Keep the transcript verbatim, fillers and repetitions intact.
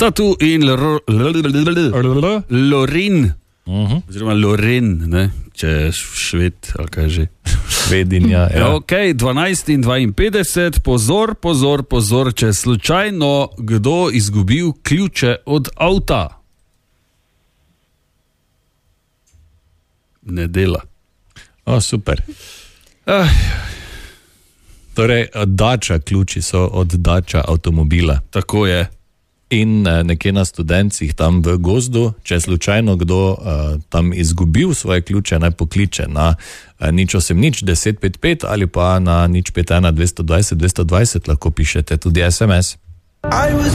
Tatu in Lorin, oziroma Loren, ne? Če je Šved, ali kaj že. Švedinja, ja. Ok, dvanajst in dvainpetdeset, pozor, pozor, pozor, če je slučajno kdo izgubil ključe od avta. Ne dela. O, super. Ah. Torej, dača ključi so od dača avtomobila. Tako je. In nekje na Studencih tam v gozdu, če je slučajno kdo uh, tam izgubil svoje ključe, naj pokliče na uh, nič osem nič deset pet pet ali pa na nič pet ena dvesto dvajset dvesto dvajset, lahko pišete tudi es em es.